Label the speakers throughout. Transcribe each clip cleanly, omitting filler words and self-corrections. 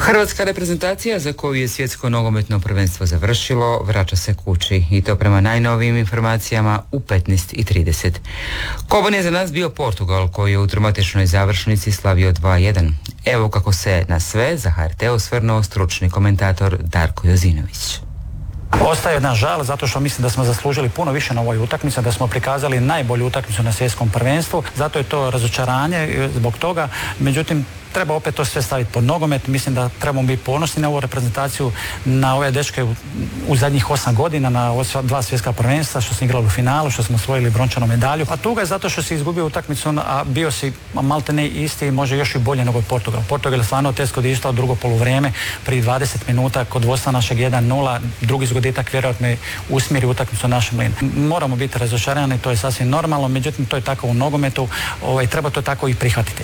Speaker 1: Hrvatska reprezentacija, za koju je svjetsko nogometno prvenstvo završilo, vraća se kući i to prema najnovijim informacijama u 15:30. Koban je za nas bio Portugal, koji je u dramatičnoj završnici slavio 2:1. Evo kako se na sve za HRT osvrnuo stručni komentator Darko Jozinović.
Speaker 2: Ostaje jedna žal zato što mislim da smo zaslužili puno više na ovoj utakmici, da smo prikazali najbolju utakmicu na svjetskom prvenstvu, zato je to razočaranje zbog toga. Međutim, treba opet to sve staviti pod nogomet. Mislim da trebamo biti ponosni na ovu reprezentaciju, na ove dečke u zadnjih 8 godina, na dva svjetska prvenstva, što smo igrali u finalu, što smo osvojili brončanu medalju. A tuga je zato što si izgubio utakmicu, a bio si maltene isti, može još i bolje nego Portugal. Portugal je stvarno teško odigrao drugo poluvrijeme, prije 20 minuta kod vodstva našeg 1:0, drugi zgoditak vjerojatno je usmjeri utakmicu našem linu. Moramo biti razočarani, to je sasvim normalno, međutim to je tako u nogometu, treba to tako i prihvatiti.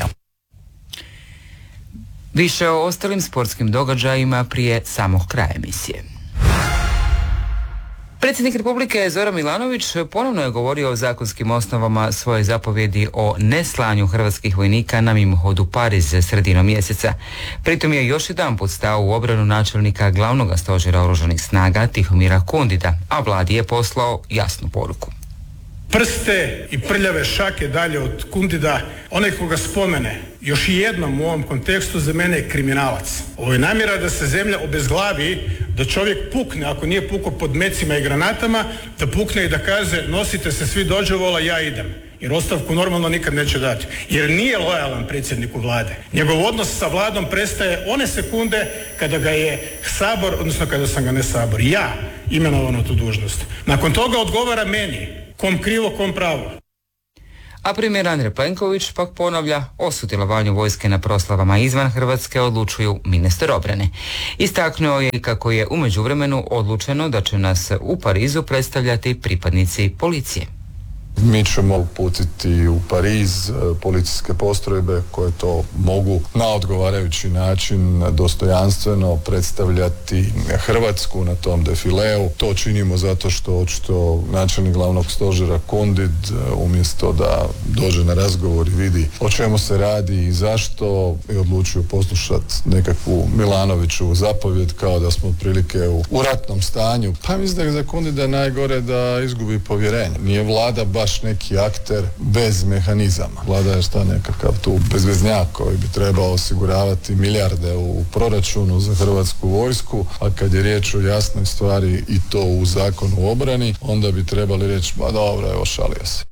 Speaker 1: Više o ostalim sportskim događajima prije samog kraja emisije. Predsjednik Republike Zoran Milanović ponovno je govorio o zakonskim osnovama svoje zapovjedi o neslanju hrvatskih vojnika na mimohodu Pariz sredinom mjeseca. Pritom je još jedanput stao u obranu načelnika glavnog stožera oružanih snaga Tihomira Kundida, a vladi je poslao jasnu poruku.
Speaker 3: Prste i prljave šake dalje od Kundida, onaj koga spomene još i jednom u ovom kontekstu za mene je kriminalac. Ovo je namjera da se zemlja obezglavi, da čovjek pukne, ako nije pukao pod mecima i granatama, da pukne i da kaže nosite se svi dođevola, ja idem. Jer ostavku normalno nikad neće dati. Jer nije lojalan predsjedniku vlade. Njegov odnos sa vladom prestaje one sekunde kada ga je Sabor, odnosno kada sam ga ne Sabor, ja imenovao na tu dužnost. Nakon toga odgovara meni, kom krivo, kom pravo.
Speaker 1: A premijer Andrej Plenković pak ponavlja o sudjelovanju vojske na proslavama izvan Hrvatske odlučuju ministar obrane. Istaknuo je kako je u međuvremenu odlučeno da će nas u Parizu predstavljati pripadnici policije.
Speaker 4: Mi ćemo uputiti u Pariz policijske postrojbe koje to mogu na odgovarajući način dostojanstveno predstavljati Hrvatsku na tom defileu. To činimo zato što očito načelnik glavnog stožera Kundid umjesto da dođe na razgovor i vidi o čemu se radi i zašto je odlučio poslušati nekakvu Milanoviću zapovjed kao da smo otprilike u ratnom stanju. Pa mislim da je za Kundida najgore da izgubi povjerenje. Nije vlada baš neki akter bez mehanizama. Vlada je šta nekakav tu bezveznjak koji bi trebao osiguravati milijarde u proračunu za hrvatsku vojsku, a kad je riječ o jasnoj stvari i to u zakonu o obrani, onda bi trebali reći, ma dobro, evo šalio se.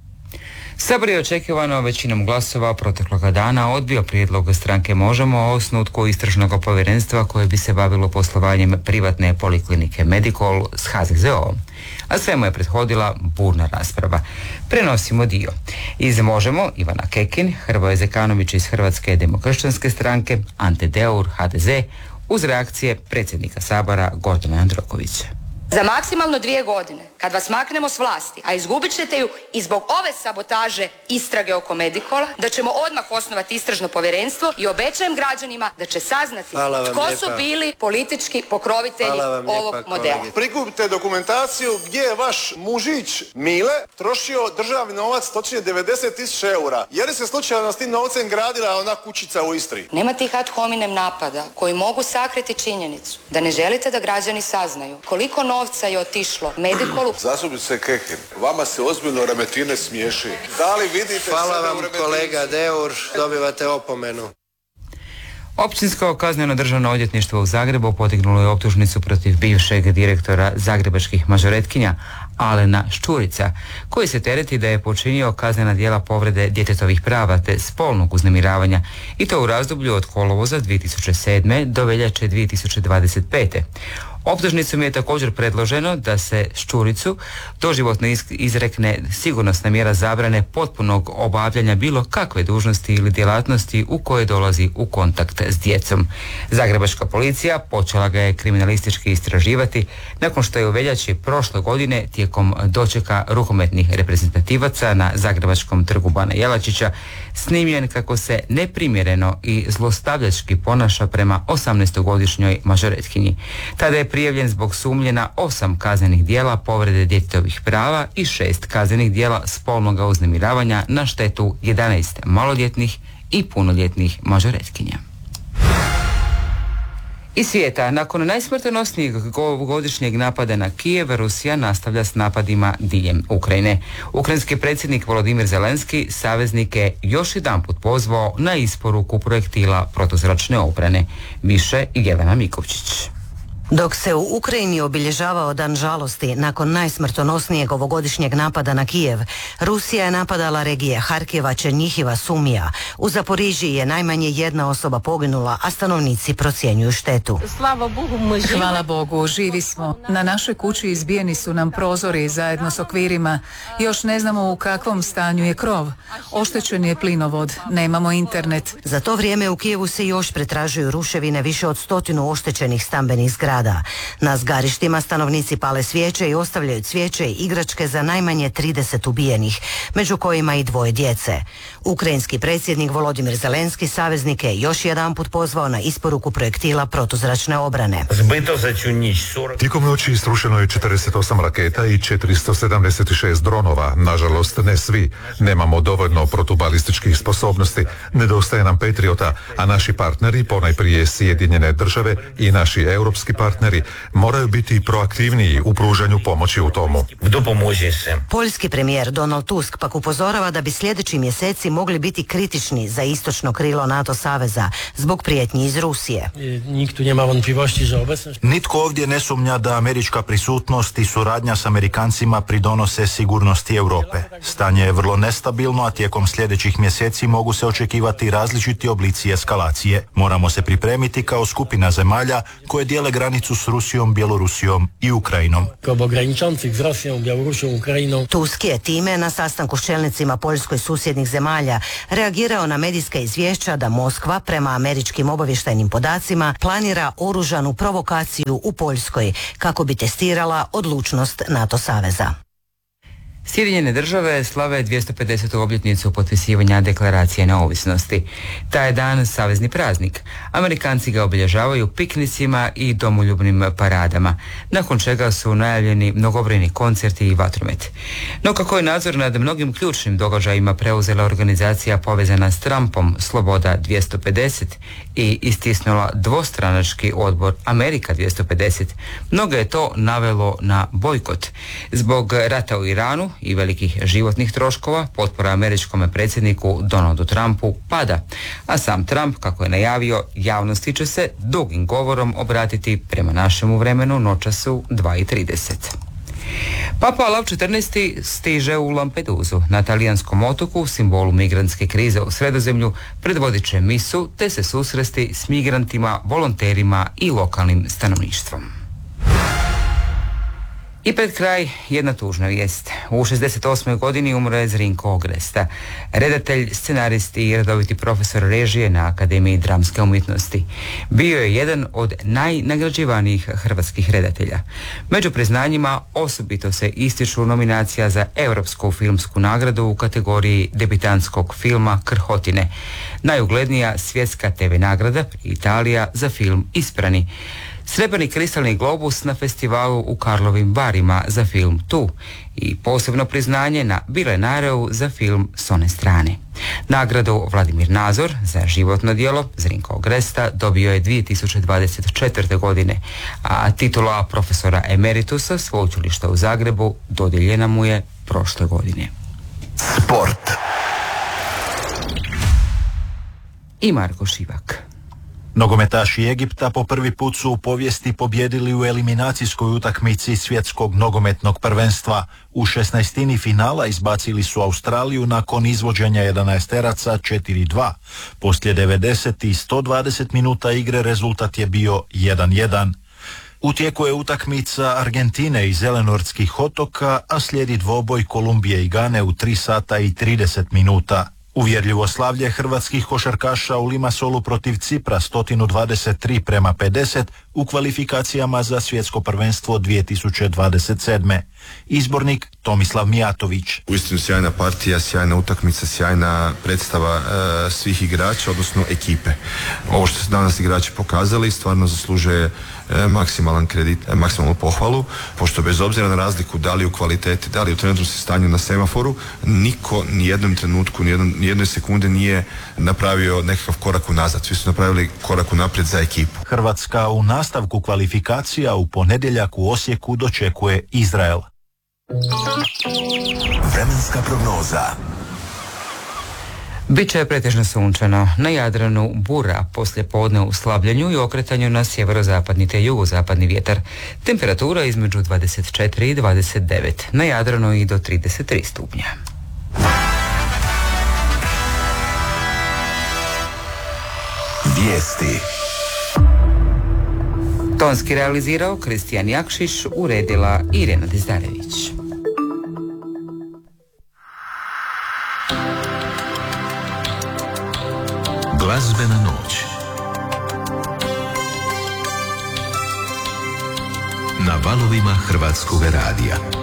Speaker 1: Sabor je očekivano većinom glasova protekloga dana odbio prijedlog stranke Možemo o osnutku istražnog povjerenstva koje bi se bavilo poslovanjem privatne poliklinike Medikol s HZZO-om. A svemu je prethodila burna rasprava. Prenosimo dio. Iz Možemo Ivana Kekin, Hrvoje Zekanović iz Hrvatske demokršćanske stranke, Ante Deur, HDZ, uz reakcije predsjednika Sabora Gordana Jandrokovića.
Speaker 5: Za maksimalno 2 godine, kad vas maknemo s vlasti, a izgubit ćete ju i zbog ove sabotaže istrage oko Medikola, da ćemo odmah osnovati istražno povjerenstvo i obećajem građanima da će saznati tko su bili politički pokrovitelji ovog modela.
Speaker 6: Prikupite dokumentaciju gdje je vaš mužić Mile trošio državni novac, točnije 90.000 eura. Je li se slučajno s tim novcem gradila ona kućica u Istri?
Speaker 5: Nema tih ad hominem napada koji mogu sakriti činjenicu da ne želite da građani saznaju koliko novca je otišlo Medikolu.
Speaker 6: Zastupnice Kekin, vama se ozbiljno Remetine smiješi. Da li vidite...
Speaker 7: Hvala vam kolega Deur, dobivate opomenu.
Speaker 1: Općinsko kazneno državno odvjetništvo u Zagrebu podignulo je optužnicu protiv bivšeg direktora zagrebačkih mažoretkinja Alena Ščurica, koji se tereti da je počinio kaznena djela povrede djetetovih prava te spolnog uznemiravanja i to u razdoblju od kolovoza 2007. do veljače 2025. Optužnicom je također predloženo da se Ščuricu doživotno izrekne sigurnosna mjera zabrane potpunog obavljanja bilo kakve dužnosti ili djelatnosti u koje dolazi u kontakt s djecom. Zagrebačka policija počela ga je kriminalistički istraživati nakon što je u veljači prošle godine tijekom dočeka rukometnih reprezentativaca na Zagrebačkom trgu Bana Jelačića snimljen kako se neprimjereno i zlostavljački ponaša prema 18-godišnjoj mažoretkinji. Tada je prijavljen zbog sumnje na 8 kaznenih djela povrede djetetovih prava i 6 kaznenih djela spolnog uznemiravanja na štetu 11 maloljetnih i punoljetnih mažoretkinja. Iz svijeta, nakon najsmrtonosnijeg godišnjeg napada na Kijev, Rusija nastavlja s napadima diljem Ukrajine. Ukrajinski predsjednik Volodimir Zelenski saveznike još jedanput pozvao na isporuku projektila protuzračne obrane. Više i Jelena Mikovčić.
Speaker 8: Dok se u Ukrajini obilježavao dan žalosti nakon najsmrtonosnijeg ovogodišnjeg napada na Kijev, Rusija je napadala regije Harkova, Černjihiva, Sumija. U Zaporižiji je najmanje jedna osoba poginula, a stanovnici procjenjuju štetu.
Speaker 9: Hvala Bogu, živi smo. Na našoj kući izbijeni su nam prozori zajedno s okvirima. Još ne znamo u kakvom stanju je krov. Oštećen je plinovod, nemamo internet.
Speaker 8: Za to vrijeme u Kijevu se još pretražuju ruševine više od 100 oštećenih stambenih zgrada. Na zgarištima stanovnici pale svijeće i ostavljaju cvijeće i igračke za najmanje 30 ubijenih, među kojima i 2 djece. Ukrajinski predsjednik Volodimir Zelenski saveznike još jedanput pozvao na isporuku projektila protuzračne obrane.
Speaker 10: Tijekom noći isrušeno je 48 raketa i 476 dronova. Nažalost, ne svi. Nemamo dovoljno protubalističkih sposobnosti, nedostaje nam Patriota, a naši partneri, ponajprije Sjedinjene države i naši europski partneri, moraju biti proaktivniji u pružanju pomoći u tomu.
Speaker 8: Poljski premijer Donald Tusk pak upozorava da bi sljedeći mjeseci mogli biti kritični za istočno krilo NATO saveza zbog prijetnji iz Rusije.
Speaker 11: Nitko ovdje ne sumnja da američka prisutnost i suradnja s Amerikancima pridonose sigurnosti Europe. Stanje je vrlo nestabilno, a tijekom sljedećih mjeseci mogu se očekivati različiti oblici eskalacije. Moramo se pripremiti kao skupina zemalja koje dijele granicu s Rusijom, Bjelorusijom i Ukrajinom.
Speaker 8: Tusk je time na sastanku s čelnicima Poljskoj susjednih zemalja reagirao na medijska izvješća da Moskva, prema američkim obavještajnim podacima, planira oružanu provokaciju u Poljskoj kako bi testirala odlučnost NATO saveza.
Speaker 1: Sjedinjene države slave 250. obljetnicu potpisivanja Deklaracije neovisnosti. Taj je dan savezni praznik. Amerikanci ga obilježavaju piknicima i domoljubnim paradama, nakon čega su najavljeni mnogobrojni koncerti i vatromet. No kako je nadzor nad mnogim ključnim događajima preuzela organizacija povezana s Trumpom Sloboda 250 i istisnula dvostranački odbor Amerika 250, mnogo je to navelo na bojkot. Zbog rata u Iranu i velikih životnih troškova, potpora američkom predsjedniku Donaldu Trumpu pada, a sam Trump, kako je najavio, javnosti će se dugim govorom obratiti prema našemu vremenu noćasu 2:30. Papa Lav XIV stiže u Lampedusu, na talijanskom otoku, simbolu migrantske krize u Sredozemlju, predvodit će misu te se susresti s migrantima, volonterima i lokalnim stanovništvom. I pred kraj jedna tužna vijest. U 68. godini umro je Zrinko Ogresta, redatelj, scenarist i redoviti profesor režije na Akademiji dramske umjetnosti. Bio je jedan od najnagrađivanijih hrvatskih redatelja. Među priznanjima osobito se ističu nominacija za Europsku filmsku nagradu u kategoriji debitantskog filma Krhotine, najuglednija svjetska TV nagrada Italija za film Isprani, Srebrni kristalni globus na festivalu u Karlovim Varima za film Tu i posebno priznanje na Bilenareu za film S one strane. Nagradu Vladimir Nazor za životno djelo Zrinko Ogresta dobio je 2024. godine, a titula profesora emeritusa Sveučilišta u Zagrebu dodijeljena mu je prošle godine.
Speaker 11: Sport.
Speaker 1: I Marko Šivak.
Speaker 11: Nogometaši Egipta po prvi put su u povijesti pobjedili u eliminacijskoj utakmici svjetskog nogometnog prvenstva. U 16. finala izbacili su Australiju nakon izvođenja 11-teraca 4-2. Poslije 90 i 120 minuta igre rezultat je bio 1-1. U tijeku je utakmica Argentine i Zelenortskih otoka, a slijedi dvoboj Kolumbije i Gane u 3 sata i 30 minuta. Uvjerljivo slavlje hrvatskih košarkaša u Limasolu protiv Cipra 123-50 u kvalifikacijama za svjetsko prvenstvo 2027. Izbornik Tomislav Mijatović.
Speaker 12: Uistinu sjajna partija, sjajna utakmica, sjajna predstava svih igrača, odnosno ekipe. Ovo što su danas igrači pokazali stvarno zaslužuje maksimalan kredit, maksimalnu pohvalu, pošto bez obzira na razliku da li u kvaliteti, da li u trenutnom stanju na semaforu, niko ni jednom trenutku, ni jednoj sekunde nije napravio nekakav korak unazad. Svi su napravili korak unaprijed za ekipu.
Speaker 11: Hrvatska u nastavku kvalifikacija u ponedjeljak u Osijeku dočekuje Izrael.
Speaker 13: Vremenska prognoza.
Speaker 1: Biće pretežno sunčano, na Jadranu bura, poslije podne u slabljenju i okretanju na sjeverozapadni te jugozapadni vjetar. Temperatura između 24 i 29, na Jadranu i do 33 stupnja.
Speaker 13: Vijesti.
Speaker 1: Tonski realizirao Kristijan Jakšić, uredila Irena Dizdarević.
Speaker 13: Glazbena noć. Na valovima Hrvatskog radija.